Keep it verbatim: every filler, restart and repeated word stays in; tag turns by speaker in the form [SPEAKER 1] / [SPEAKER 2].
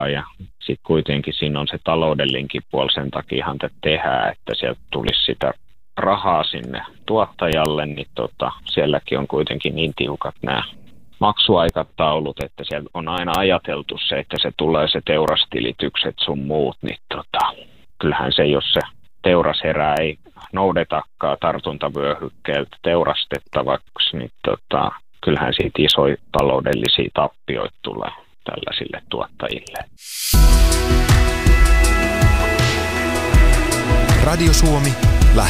[SPEAKER 1] Ja sitten kuitenkin siinä on se taloudellinenkin puoli, sen takiahan tätä tehdään, että sieltä tulisi sitä rahaa sinne tuottajalle, niin tota, sielläkin on kuitenkin niin tiukat nämä maksuaikataulut, että siellä on aina ajateltu se, että se tulee se teurastilitykset sun muut, niin tota, kyllähän se, jos se teurasherää ei noudetakaan tartuntavyöhykkeeltä teurastettavaksi, niin tota, kyllähän siitä isoja taloudellisia tappioita tulee tällaisille tuottajille.
[SPEAKER 2] Radio Suomi.